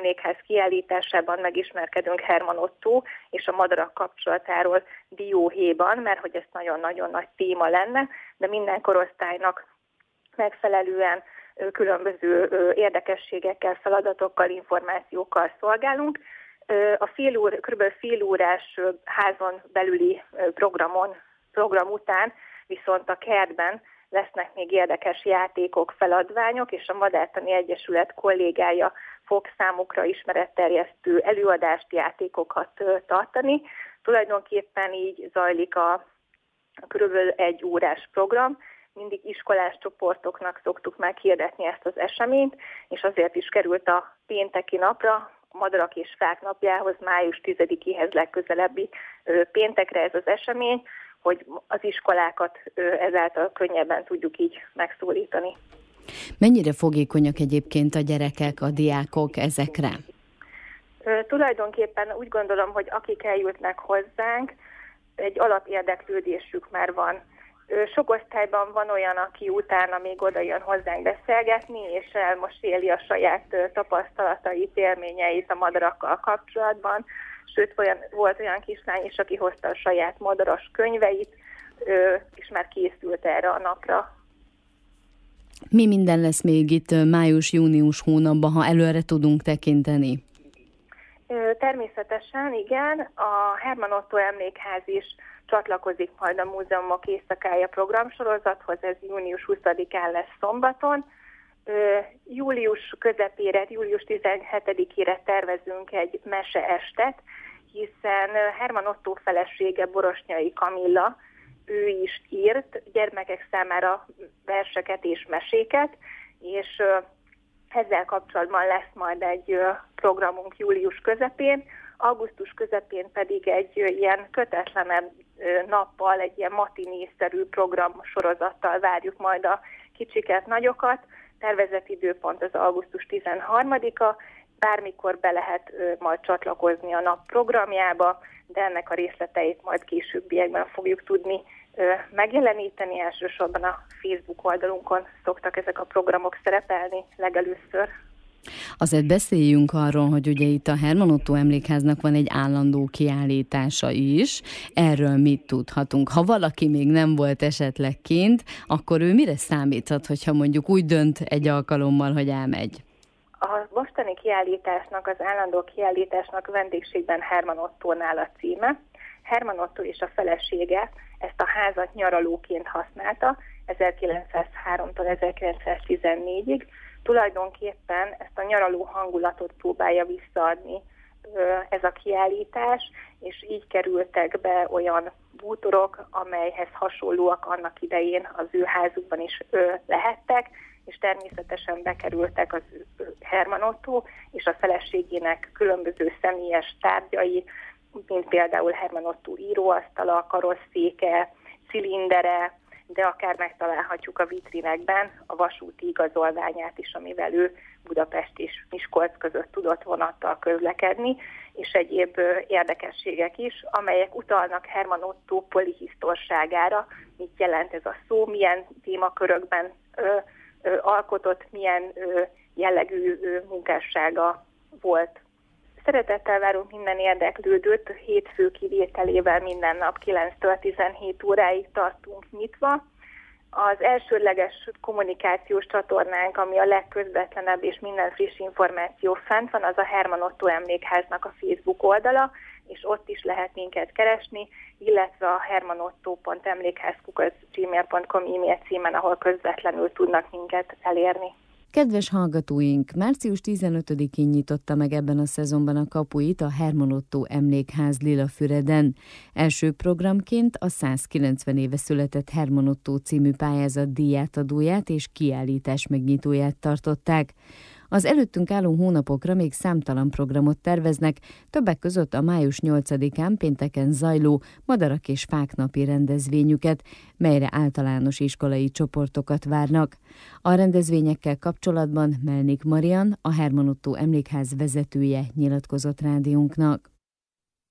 Emlékház kiállításában megismerkedünk Herman Ottó és a madarak kapcsolatáról dióhéjban, mert hogy ez nagyon-nagyon nagy téma lenne, de minden korosztálynak megfelelően különböző érdekességekkel, feladatokkal, információkkal szolgálunk. A kb. fél órás házon belüli program után viszont a kertben lesznek még érdekes játékok, feladványok, és a Madártani Egyesület kollégája fog számukra ismeretterjesztő előadást, játékokat tartani. Tulajdonképpen így zajlik a körülbelül 1 órás program. Mindig iskolás csoportoknak szoktuk meghirdetni ezt az eseményt, és azért is került a pénteki napra, a Madarak és Fák napjához, május 10-éhez legközelebbi péntekre ez az esemény, hogy az iskolákat ezáltal könnyebben tudjuk így megszólítani. Mennyire fogékonyak egyébként a gyerekek, a diákok ezekre? Tulajdonképpen úgy gondolom, hogy akik eljutnak hozzánk, egy alapérdeklődésük már van. Sok osztályban van olyan, aki utána még oda jön hozzánk beszélgetni, és elmoséli a saját tapasztalatait, élményeit a madarakkal kapcsolatban. Sőt, volt olyan kislány is, aki hozta a saját madaras könyveit, és már készült erre a napra. Mi minden lesz még itt május-június hónapban, ha előre tudunk tekinteni? Természetesen, igen. A Herman Ottó Emlékház is csatlakozik majd a Múzeumok Éjszakája programsorozathoz, ez június 20-án lesz szombaton. Július közepére, július 17-ére tervezünk egy meseestet, hiszen Herman Ottó felesége, Borosnyai Kamilla, ő is írt gyermekek számára verseket és meséket, és ezzel kapcsolatban lesz majd egy programunk július közepén, augusztus közepén pedig egy ilyen kötetlenebb nappal, egy ilyen matinészerű programsorozattal várjuk majd a kicsiket, nagyokat. Tervezett időpont az augusztus 13-a, bármikor be lehet majd csatlakozni a nap programjába, de ennek a részleteit majd későbbiekben fogjuk tudni megjeleníteni. Elsősorban a Facebook oldalunkon szoktak ezek a programok szerepelni legelőször. Azért beszéljünk arról, hogy ugye itt a Herman Ottó Emlékháznak van egy állandó kiállítása is. Erről mit tudhatunk? Ha valaki még nem volt esetleg kint, akkor ő mire számíthat, hogyha mondjuk úgy dönt egy alkalommal, hogy elmegy? A mostani kiállításnak, az állandó kiállításnak vendégségben Herman Ottónál a címe. Herman Ottó és a felesége ezt a házat nyaralóként használta 1903-tól 1914-ig. Tulajdonképpen ezt a nyaraló hangulatot próbálja visszaadni ez a kiállítás, és így kerültek be olyan bútorok, amelyhez hasonlóak annak idején az ő házukban is lehettek, és természetesen bekerültek az Herman Ottó és a feleségének különböző személyes tárgyai, mint például Herman Ottó íróasztala, karosszéke, cilindere, de akár megtalálhatjuk a vitrinekben a vasúti igazolványát is, amivel ő Budapest és Miskolc között tudott vonattal közlekedni, és egyéb érdekességek is, amelyek utalnak Herman Ottó polihisztorságára, mit jelent ez a szó, milyen témakörökben alkotott, milyen jellegű munkássága volt. Szeretettel várunk minden érdeklődőt, hétfő kivételével minden nap 9-től 17 óráig tartunk nyitva. Az elsődleges kommunikációs csatornánk, ami a legközvetlenebb és minden friss információ fent van, az a Herman Ottó Emlékháznak a Facebook oldala, és ott is lehet minket keresni, illetve a hermanottó.emlékházkukac@gmail.com e-mail címen, ahol közvetlenül tudnak minket elérni. Kedves hallgatóink, március 15-én nyitotta meg ebben a szezonban a kapuit a Herman Ottó Emlékház Lilafüreden. Első programként a 190 éve született Herman Ottó című pályázat díjátadóját és kiállítás megnyitóját tartották. Az előttünk álló hónapokra még számtalan programot terveznek, többek között a május 8-án pénteken zajló Madarak és Fák napi rendezvényüket, melyre általános iskolai csoportokat várnak. A rendezvényekkel kapcsolatban Melnik Marian, a Herman Ottó Emlékház vezetője nyilatkozott rádiónknak.